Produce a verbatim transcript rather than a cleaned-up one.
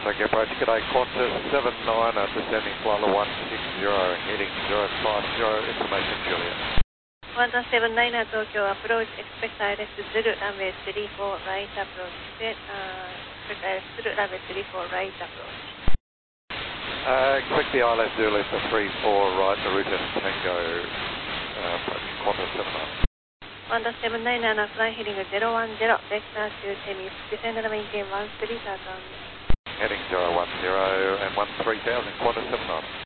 Tokyo approach, g'day, Qantas seven nine, uh, descending Kuala one six zero, heading zero five zero, information Juliet. Qantas seven nine, uh, Tokyo approach, expect I R S zero, runway three four right approach, set, uh, expect I R S zero, runway three four right approach. Uh, expect the I L S zero left to three four right, the route is Tango, uh, approach, Qantas seven nine. Qantas seven nine, uh, fly heading zero one zero, vector to Temis, descend and maintain one three thousand. Heading zero one zero and one three thousand, Qantas seven nine.